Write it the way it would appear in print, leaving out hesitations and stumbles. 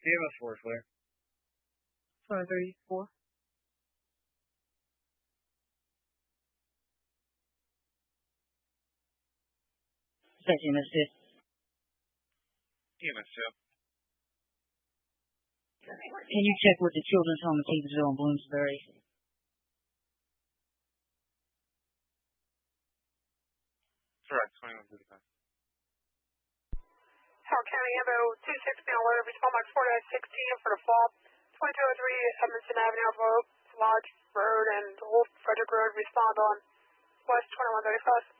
CMS 4, Flair. Sorry, 34. That's CMS 2. CMS 2. Can you check with the Children's Home in Keithsville and Bloomsbury? Correct, 2155. Howard County Ambo 26 being alert, respond by 4-16 for the fall. 2203 Edmondson Avenue, Lodge Road, and Old Frederick Road, respond on West 2135.